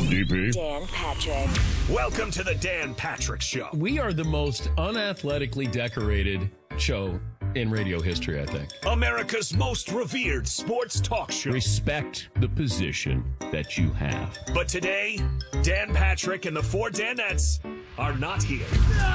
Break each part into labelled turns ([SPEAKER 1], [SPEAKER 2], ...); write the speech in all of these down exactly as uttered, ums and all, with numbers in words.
[SPEAKER 1] D P.
[SPEAKER 2] Dan Patrick.
[SPEAKER 3] Welcome to the Dan Patrick Show.
[SPEAKER 1] We are the most unathletically decorated show in radio history, I think.
[SPEAKER 3] America's most revered sports talk show.
[SPEAKER 4] Respect the position that you have.
[SPEAKER 3] But today, Dan Patrick and the four Danettes are not here.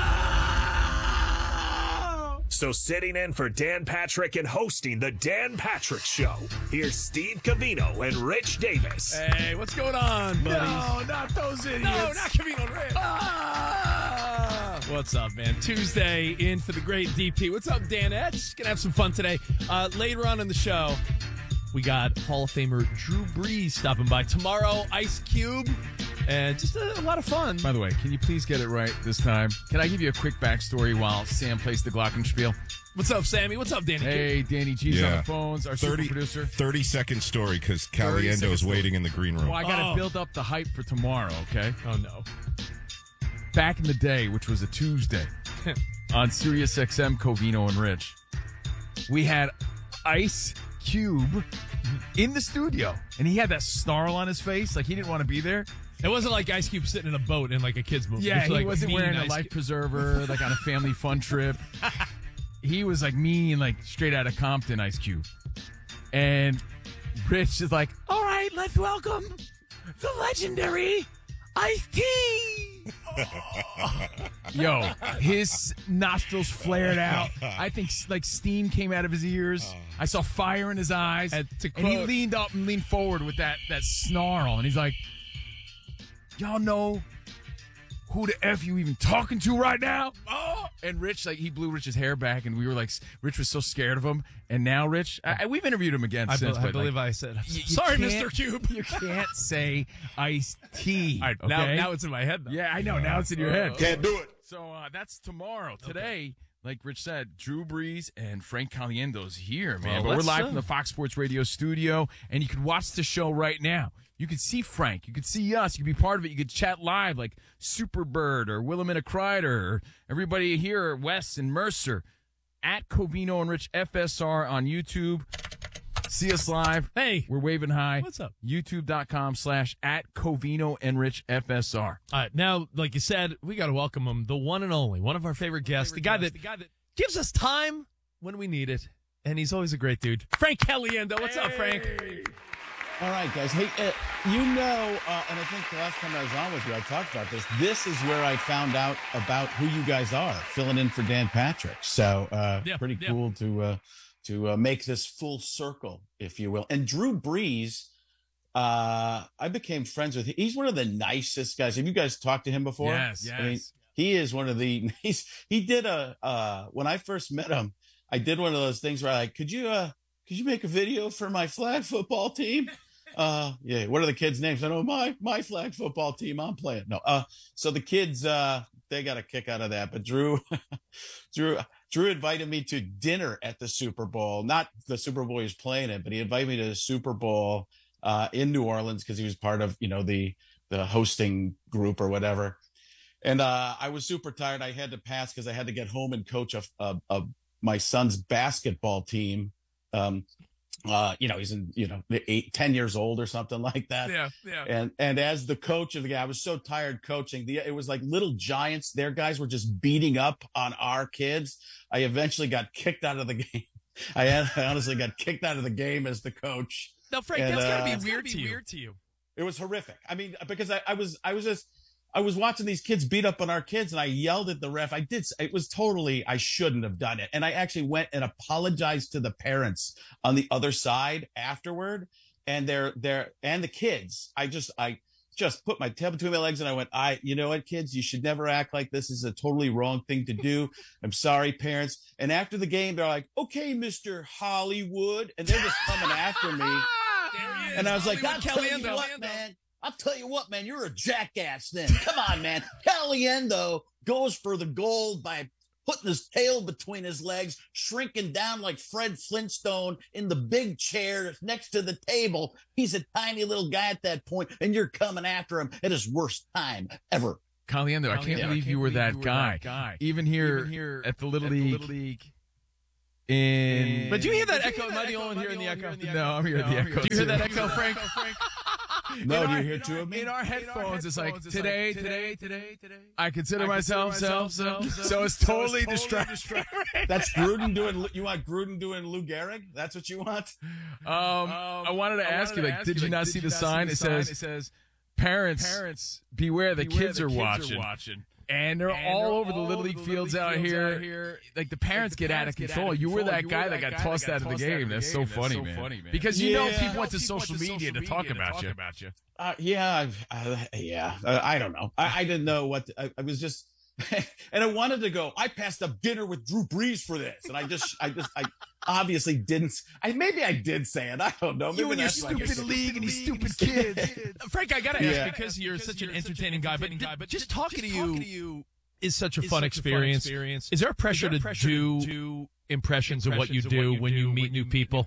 [SPEAKER 3] So sitting in for Dan Patrick and hosting the Dan Patrick Show, here's Steve Covino and Rich Davis.
[SPEAKER 5] Hey, what's going on, buddies?
[SPEAKER 6] No, not those idiots.
[SPEAKER 5] No, not Covino and Rich.
[SPEAKER 6] Ah!
[SPEAKER 5] What's up, man? Tuesday in for the great D P. What's up, Danettes? Gonna have some fun today. Uh, later on in the show, we got Hall of Famer Drew Brees stopping by. Tomorrow, Ice Cube. And just a, a lot of fun.
[SPEAKER 6] By the way, can you please get it right this time? Can I give you a quick backstory while Sam plays the Glockenspiel?
[SPEAKER 5] What's up, Sammy? What's up, Danny?
[SPEAKER 6] Hey, Danny G's
[SPEAKER 7] Yeah.
[SPEAKER 6] on the phones, our
[SPEAKER 7] thirty,
[SPEAKER 6] super producer.
[SPEAKER 7] thirty second story because
[SPEAKER 6] thirty
[SPEAKER 7] Caliendo's
[SPEAKER 6] seconds
[SPEAKER 7] waiting in the green room.
[SPEAKER 6] Well, I got to
[SPEAKER 5] Oh.
[SPEAKER 6] build up the hype for tomorrow, okay?
[SPEAKER 5] Oh, no.
[SPEAKER 6] Back in the day, which was a Tuesday, on Sirius X M, Covino and Rich, we had Ice Cube in the studio, and he had that snarl on his face, like he didn't want to be there.
[SPEAKER 5] It wasn't like Ice Cube sitting in a boat in like a kid's movie.
[SPEAKER 6] Yeah,
[SPEAKER 5] It was
[SPEAKER 6] he
[SPEAKER 5] like
[SPEAKER 6] wasn't
[SPEAKER 5] mean
[SPEAKER 6] wearing a
[SPEAKER 5] Ice
[SPEAKER 6] life
[SPEAKER 5] Cube.
[SPEAKER 6] preserver, like on a family fun trip. He was like mean, like straight out of Compton, Ice Cube. And Rich is like, all right, let's welcome the legendary Ice-T. Yo, his nostrils flared out. I think like steam came out of his ears. I saw fire in his eyes.
[SPEAKER 5] And to
[SPEAKER 6] and he
[SPEAKER 5] quote-
[SPEAKER 6] leaned up and leaned forward with that, that snarl. And he's like, y'all know who the F you even talking to right now? Oh! And Rich, like, he blew Rich's hair back, and we were like, Rich was so scared of him. And now, Rich, I, we've interviewed him again
[SPEAKER 5] I,
[SPEAKER 6] since.
[SPEAKER 5] be- I
[SPEAKER 6] but,
[SPEAKER 5] believe
[SPEAKER 6] like,
[SPEAKER 5] I said,
[SPEAKER 6] you- you
[SPEAKER 5] sorry,
[SPEAKER 6] can't-
[SPEAKER 5] Mister Cube.
[SPEAKER 6] You can't say Ice-T.
[SPEAKER 5] All right,
[SPEAKER 6] okay?
[SPEAKER 5] now, now it's in my head, though.
[SPEAKER 6] Yeah, I know. Now it's in your head.
[SPEAKER 7] Can't do it.
[SPEAKER 6] So uh, that's tomorrow. Today, like Rich said, Drew Brees and Frank Caliendo's here, man.
[SPEAKER 5] Well,
[SPEAKER 6] but we're
[SPEAKER 5] let's,
[SPEAKER 6] live
[SPEAKER 5] uh,
[SPEAKER 6] from the Fox Sports Radio studio, and you can watch the show right now. You can see Frank. You can see us. You can be part of it. You can chat live like Superbird or Willamina Kreider or everybody here, Wes and Mercer, at Covino and Rich F S R on YouTube. See us live.
[SPEAKER 5] Hey.
[SPEAKER 6] We're waving high.
[SPEAKER 5] What's up?
[SPEAKER 6] YouTube.com slash at Covino and Rich F S R.
[SPEAKER 5] All right, now, like you said, we got to welcome him, the one and only, one of our favorite guests, the, guy that, the guy that gives us time when we need it, and he's always a great dude. Frank Caliendo. What's up, Frank?
[SPEAKER 8] All right, guys. Hey, uh, you know, uh, and I think the last time I was on with you, I talked about this. This is where I found out about who you guys are, filling in for Dan Patrick. So, uh,
[SPEAKER 5] Yeah,
[SPEAKER 8] pretty
[SPEAKER 5] yeah.
[SPEAKER 8] cool to uh, to uh, make this full circle, if you will. And Drew Brees, uh, I became friends with him. He's one of the nicest guys. Have you guys talked to him before?
[SPEAKER 6] Yes,
[SPEAKER 8] I mean,
[SPEAKER 6] yes.
[SPEAKER 8] he is one of the. He's, he did a uh, when I first met him. I did one of those things where I like, could you uh, could you make a video for my flag football team? Uh, yeah. What are the kids' names? I know my, my flag football team I'm playing. No. Uh, so the kids, uh, they got a kick out of that, but Drew, Drew, Drew invited me to dinner at the Super Bowl, not the Super Bowl he was playing it, but he invited me to the Super Bowl, uh, in New Orleans because he was part of, you know, the, the hosting group or whatever. And, uh, I was super tired. I had to pass because I had to get home and coach a, a, a my son's basketball team. Um, Uh, you know, he's in, you know, eight, ten years old or something like that.
[SPEAKER 5] Yeah, yeah.
[SPEAKER 8] And, and as the coach of the guy, I was so tired coaching. The, it was like little giants. Their guys were just beating up on our kids. I eventually got kicked out of the game. I, had, I honestly got kicked out of the game as the coach.
[SPEAKER 5] Now, Frank,
[SPEAKER 8] And,
[SPEAKER 5] that's got
[SPEAKER 8] uh,
[SPEAKER 5] to be weird to you. Weird to you.
[SPEAKER 8] It was horrific. I mean, because I, I was, I was just, I was watching these kids beat up on our kids and I yelled at the ref. I did. It was totally, I shouldn't have done it. And I actually went and apologized to the parents on the other side afterward and they're, they're, and the kids. I just, I just put my tail between my legs and I went, I, you know what, kids, you should never act like this is a totally wrong thing to do. I'm sorry, parents. And after the game, they're like, okay, Mister Hollywood. And they're just coming after me. And I was like, I'll tell you what, man. I'll tell you what, man, you're a jackass then. Come on, man. Caliendo goes for the gold by putting his tail between his legs, shrinking down like Fred Flintstone in the big chair next to the table. He's a tiny little guy at that point, and you're coming after him at his worst time ever.
[SPEAKER 6] Caliendo, I can't
[SPEAKER 8] Caliendo,
[SPEAKER 6] believe
[SPEAKER 8] I
[SPEAKER 6] you were that
[SPEAKER 5] you were
[SPEAKER 6] guy.
[SPEAKER 5] that guy.
[SPEAKER 6] Even here,
[SPEAKER 5] Even here
[SPEAKER 6] at the Little
[SPEAKER 5] at the
[SPEAKER 6] League.
[SPEAKER 5] Little League.
[SPEAKER 6] In,
[SPEAKER 5] But do you hear that
[SPEAKER 6] Did
[SPEAKER 5] echo? Am I the only one hearing the echo?
[SPEAKER 6] No, I'm hearing the echo.
[SPEAKER 5] Do you hear that
[SPEAKER 6] too.
[SPEAKER 5] echo, Frank?
[SPEAKER 8] No,
[SPEAKER 6] in
[SPEAKER 8] do
[SPEAKER 6] our-
[SPEAKER 8] you hear
[SPEAKER 6] in
[SPEAKER 8] two
[SPEAKER 6] our-
[SPEAKER 8] of me?
[SPEAKER 6] In our headphones, it's like
[SPEAKER 5] it's
[SPEAKER 6] today,
[SPEAKER 5] like,
[SPEAKER 6] today,
[SPEAKER 5] today, today.
[SPEAKER 6] I consider
[SPEAKER 5] I
[SPEAKER 6] myself
[SPEAKER 5] consider
[SPEAKER 6] self,
[SPEAKER 5] myself
[SPEAKER 6] self,
[SPEAKER 5] self,
[SPEAKER 6] so it's
[SPEAKER 5] so
[SPEAKER 6] totally
[SPEAKER 5] it's totally
[SPEAKER 6] distracting.
[SPEAKER 8] That's Gruden doing. You want Gruden doing Lou Gehrig? That's what you want?
[SPEAKER 6] Um, I wanted to
[SPEAKER 5] I
[SPEAKER 6] ask
[SPEAKER 5] wanted
[SPEAKER 6] you,
[SPEAKER 5] to
[SPEAKER 6] like,
[SPEAKER 5] ask
[SPEAKER 6] did
[SPEAKER 5] you,
[SPEAKER 6] you
[SPEAKER 5] like,
[SPEAKER 6] not
[SPEAKER 5] did
[SPEAKER 6] see
[SPEAKER 5] you
[SPEAKER 6] the
[SPEAKER 5] not see
[SPEAKER 6] sign?
[SPEAKER 5] the
[SPEAKER 6] It
[SPEAKER 5] sign?
[SPEAKER 6] says,
[SPEAKER 5] It says,
[SPEAKER 6] parents,
[SPEAKER 5] parents,
[SPEAKER 6] beware, the
[SPEAKER 5] beware,
[SPEAKER 6] kids
[SPEAKER 5] the
[SPEAKER 6] are
[SPEAKER 5] kids are
[SPEAKER 6] watching.
[SPEAKER 5] watching.
[SPEAKER 6] And they're
[SPEAKER 5] And
[SPEAKER 6] all
[SPEAKER 5] they're
[SPEAKER 6] over the
[SPEAKER 5] all
[SPEAKER 6] Little
[SPEAKER 5] over
[SPEAKER 6] League
[SPEAKER 5] the
[SPEAKER 6] fields
[SPEAKER 5] Little
[SPEAKER 6] out
[SPEAKER 5] League
[SPEAKER 6] here.
[SPEAKER 5] fields out here.
[SPEAKER 6] Like, the parents
[SPEAKER 5] Like, the
[SPEAKER 6] get out
[SPEAKER 5] parents
[SPEAKER 6] of
[SPEAKER 5] get
[SPEAKER 6] control.
[SPEAKER 5] out of
[SPEAKER 6] You were
[SPEAKER 5] control.
[SPEAKER 6] that
[SPEAKER 5] You
[SPEAKER 6] guy
[SPEAKER 5] were
[SPEAKER 6] that
[SPEAKER 5] that
[SPEAKER 6] got
[SPEAKER 5] guy
[SPEAKER 6] tossed
[SPEAKER 5] that
[SPEAKER 6] out
[SPEAKER 5] got
[SPEAKER 6] of the
[SPEAKER 5] tossed out
[SPEAKER 6] game.
[SPEAKER 5] of the
[SPEAKER 6] That's so
[SPEAKER 5] game. That's
[SPEAKER 6] funny,
[SPEAKER 5] so
[SPEAKER 6] man.
[SPEAKER 5] funny, man.
[SPEAKER 6] Because you know
[SPEAKER 8] Yeah.
[SPEAKER 6] people went to
[SPEAKER 5] People went
[SPEAKER 6] social
[SPEAKER 5] to
[SPEAKER 6] media
[SPEAKER 5] social
[SPEAKER 6] to talk
[SPEAKER 5] media to
[SPEAKER 6] about
[SPEAKER 5] talk
[SPEAKER 6] you.
[SPEAKER 5] about you.
[SPEAKER 8] Uh, yeah, I've, uh, yeah. Uh, I don't know. I, I didn't know what to, I, I was just, and I wanted to go. I passed up dinner with Drew Brees for this, and I just, I just, I obviously didn't. I maybe I did say it. I don't know. Maybe
[SPEAKER 6] You and your
[SPEAKER 8] that's like
[SPEAKER 6] stupid
[SPEAKER 8] a-
[SPEAKER 6] league and these stupid kids.
[SPEAKER 5] Frank, I gotta
[SPEAKER 8] Yeah.
[SPEAKER 5] ask because you're such an entertaining guy, but but just talking to you is such a fun experience. Is there a pressure to do impressions of what you do when you meet new people?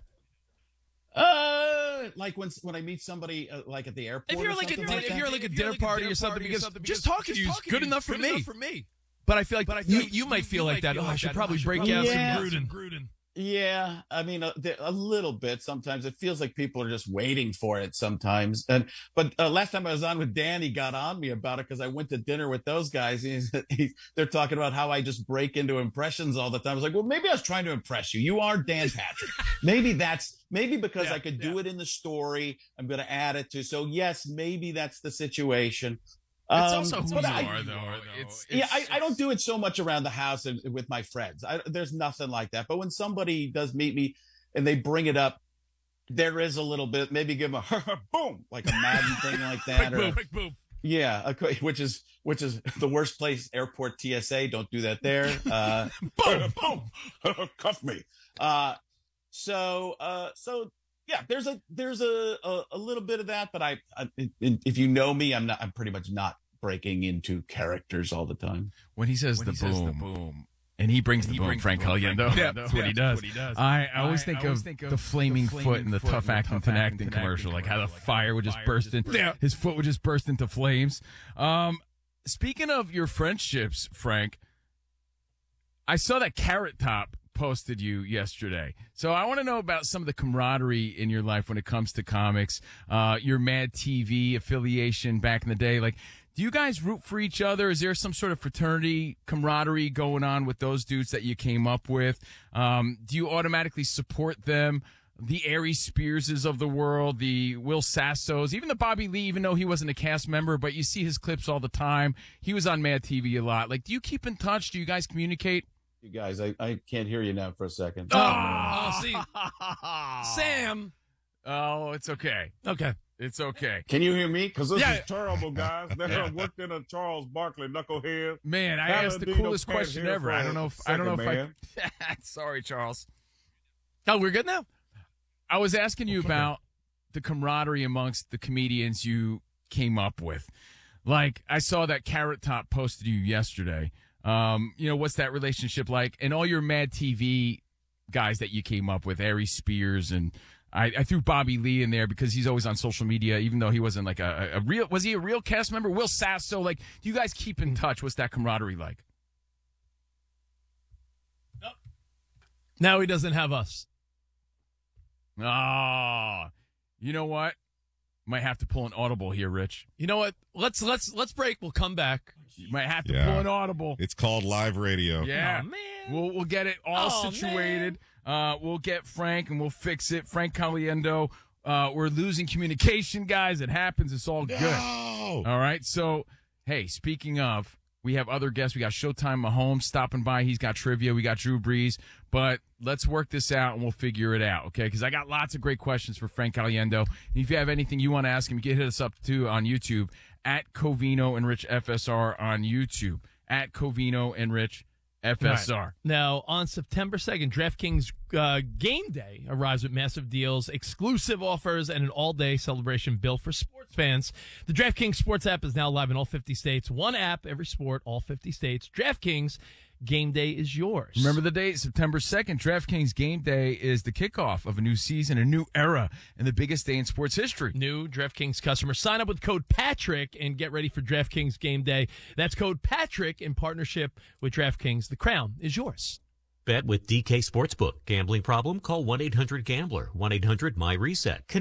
[SPEAKER 8] Uh, like when when I meet somebody uh, like at the airport.
[SPEAKER 5] If you're
[SPEAKER 8] or
[SPEAKER 5] like a
[SPEAKER 8] something
[SPEAKER 5] din-
[SPEAKER 8] like
[SPEAKER 5] if
[SPEAKER 8] that.
[SPEAKER 5] you're like a dinner party or something, because just talking to you is good enough for me.
[SPEAKER 6] me.
[SPEAKER 5] But I feel like you you might feel like that. Oh, I should probably break out
[SPEAKER 8] Yeah.
[SPEAKER 5] some Gruden.
[SPEAKER 8] Yeah, I mean a, a little bit. Sometimes it feels like people are just waiting for it. Sometimes, and but uh, last time I was on with Dan, he got on me about it because I went to dinner with those guys. He's, he, they're talking about how I just break into impressions all the time. I was like, well, maybe I was trying to impress you. You are Dan Patrick. maybe that's maybe because
[SPEAKER 5] Yeah,
[SPEAKER 8] I could do
[SPEAKER 5] yeah.
[SPEAKER 8] it in the story. I'm going to add it to. So yes, maybe that's the situation.
[SPEAKER 6] It's
[SPEAKER 8] Um,
[SPEAKER 6] also who
[SPEAKER 8] but
[SPEAKER 6] you
[SPEAKER 8] I-
[SPEAKER 6] are, though. It's,
[SPEAKER 8] yeah, I,
[SPEAKER 6] it's-
[SPEAKER 8] I don't do it so much around the house and with my friends. I, there's nothing like that. But when somebody does meet me and they bring it up, there is a little bit. Maybe give them a boom, like a Madden thing like that, or
[SPEAKER 5] Quick boom.
[SPEAKER 8] yeah, a qu- which is which is the worst place. Airport T S A, don't do that there. Uh, boom, boom, cuff me. Uh, so uh, so yeah, there's a there's a, a a little bit of that, but I, I if you know me, I'm not. I'm pretty much not breaking into characters all the time.
[SPEAKER 6] when he says,
[SPEAKER 5] When
[SPEAKER 6] the,
[SPEAKER 5] he says
[SPEAKER 6] boom,
[SPEAKER 5] the boom.
[SPEAKER 6] and he brings
[SPEAKER 5] And
[SPEAKER 6] the
[SPEAKER 5] he
[SPEAKER 6] boom,
[SPEAKER 5] brings
[SPEAKER 6] Frank
[SPEAKER 5] the boom,
[SPEAKER 6] Caliendo.
[SPEAKER 5] Frank Caliendo.
[SPEAKER 6] That's what he
[SPEAKER 5] Yeah,
[SPEAKER 6] does.
[SPEAKER 5] that's what he does.
[SPEAKER 6] I, I always
[SPEAKER 5] I-
[SPEAKER 6] think
[SPEAKER 5] I always
[SPEAKER 6] of
[SPEAKER 5] think
[SPEAKER 6] the
[SPEAKER 5] of
[SPEAKER 6] flaming
[SPEAKER 5] the
[SPEAKER 6] foot
[SPEAKER 5] flaming
[SPEAKER 6] and the
[SPEAKER 5] foot
[SPEAKER 6] tough
[SPEAKER 5] and the
[SPEAKER 6] acting
[SPEAKER 5] tough
[SPEAKER 6] to
[SPEAKER 5] acting
[SPEAKER 6] acting
[SPEAKER 5] to acting
[SPEAKER 6] commercial, like how the
[SPEAKER 5] commercial, like
[SPEAKER 6] fire
[SPEAKER 5] how
[SPEAKER 6] would
[SPEAKER 5] the
[SPEAKER 6] just
[SPEAKER 5] fire
[SPEAKER 6] burst
[SPEAKER 5] would
[SPEAKER 6] into
[SPEAKER 5] just burst.
[SPEAKER 6] his foot would just burst into flames. Um, speaking of your friendships, Frank, I saw that Carrot Top posted you yesterday. So I want to know about some of the camaraderie in your life when it comes to comics, uh, your Mad T V affiliation back in the day. Like, do you guys root for each other? Is there some sort of fraternity camaraderie going on with those dudes that you came up with? Um, do you automatically support them? The Aries Spearses of the world, the Will Sassos, even the Bobby Lee, even though he wasn't a cast member, but you see his clips all the time. He was on Mad T V a lot. Like, do you keep in touch? Do you guys communicate?
[SPEAKER 8] You guys, I, I can't hear you now for a second.
[SPEAKER 5] Oh, oh, see, Sam.
[SPEAKER 6] Oh, it's okay.
[SPEAKER 5] Okay.
[SPEAKER 6] It's okay.
[SPEAKER 8] Can you hear me? Because this
[SPEAKER 5] Yeah.
[SPEAKER 8] is terrible, guys. Never worked in a Charles Barkley knucklehead.
[SPEAKER 6] Man, I asked the
[SPEAKER 8] Paladino
[SPEAKER 6] coolest
[SPEAKER 8] can't
[SPEAKER 6] question
[SPEAKER 8] hear
[SPEAKER 6] ever.
[SPEAKER 8] for
[SPEAKER 6] I
[SPEAKER 8] a
[SPEAKER 6] don't know if I don't know
[SPEAKER 8] second,
[SPEAKER 6] if I Sorry, Charles.
[SPEAKER 5] Oh, we're good now.
[SPEAKER 6] I was asking you about the camaraderie amongst the comedians you came up with. Like, I saw that Carrot Top posted you yesterday. Um, you know, what's that relationship like? And all your Mad T V guys that you came up with, Aries Spears, and I, I threw Bobby Lee in there because he's always on social media, even though he wasn't like a, a real, was he a real cast member? Will Sasso, like, do you guys keep in touch? What's that camaraderie like?
[SPEAKER 5] Now he doesn't have us.
[SPEAKER 6] Ah, you know what? Might have to pull an audible here, Rich.
[SPEAKER 5] You know what? Let's let's let's break. We'll come back.
[SPEAKER 6] You might have to
[SPEAKER 7] Yeah.
[SPEAKER 6] pull an audible.
[SPEAKER 7] It's called live radio.
[SPEAKER 6] Yeah,
[SPEAKER 5] Oh, man.
[SPEAKER 6] We'll we'll get it all
[SPEAKER 5] Oh,
[SPEAKER 6] situated. Uh, we'll get Frank and we'll fix it. Frank Caliendo. Uh, we're losing communication, guys. It happens. It's all good.
[SPEAKER 7] No!
[SPEAKER 6] All right. So, hey, speaking of, we have other guests. We got Showtime Mahomes stopping by. He's got trivia. We got Drew Brees. But let's work this out and we'll figure it out, okay? Because I got lots of great questions for Frank Caliendo. And if you have anything you want to ask him, you can hit us up too on YouTube at Covino and Rich F S R on YouTube at Covino and Rich F S R.
[SPEAKER 5] Now, on September second, DraftKings uh, Game Day arrives with massive deals, exclusive offers, and an all-day celebration built for sports fans. The DraftKings Sports app is now live in all fifty states. One app, every sport, all fifty states. DraftKings Game Day is yours.
[SPEAKER 6] Remember the date, September second. DraftKings Game Day is the kickoff of a new season, a new era, and the biggest day in sports history.
[SPEAKER 5] New DraftKings customers sign up with code Patrick and get ready for DraftKings Game Day. That's code Patrick in partnership with DraftKings. The crown is yours.
[SPEAKER 2] Bet with D K Sportsbook. Gambling problem? Call one eight hundred gambler. one eight hundred my reset.